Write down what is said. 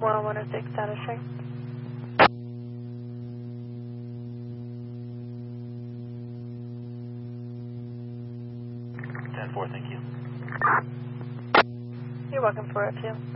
106 status check. 10-4, thank you. You're welcome for it too.